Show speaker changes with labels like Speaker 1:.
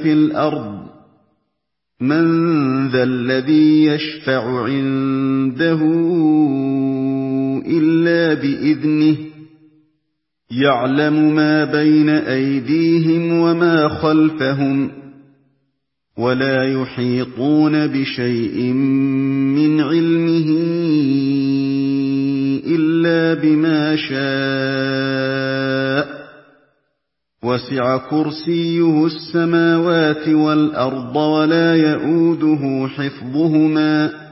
Speaker 1: فِي الْأَرْضِ مَن ذَا الَّذِي يَشْفَعُ عِندَهُ إِلَّا بِإِذْنِهِ يَعْلَمُ مَا بَيْنَ أَيْدِيهِمْ وَمَا خَلْفَهُمْ وَلَا يُحِيطُونَ بِشَيْءٍ مِّنْ عِلْمِهِ إِلَّا بِمَا شَاءَ وَسِعَ كُرْسِيُّهُ السَّمَاوَاتِ وَالْأَرْضَ وَلَا يَئُودُهُ حِفْظُهُمَا